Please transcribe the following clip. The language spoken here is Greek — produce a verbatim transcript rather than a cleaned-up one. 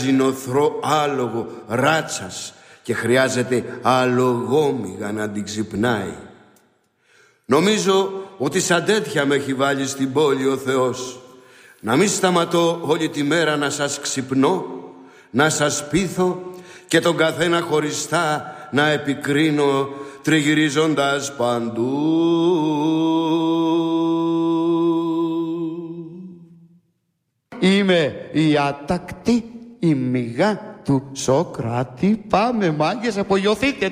ταιριάζει νοθρό άλογο ράτσας και χρειάζεται αλογόμηγα να την ξυπνάει. Νομίζω ότι σαν τέτοια με έχει βάλει στην πόλη ο Θεός. Να μην σταματώ όλη τη μέρα να σας ξυπνώ, να σας πείθω και τον καθένα χωριστά να επικρίνω, τριγυρίζοντας παντού. Είμαι η άτακτη, η μηγά του Σοκράτη. Πάμε μάγκες, απογειωθείτε.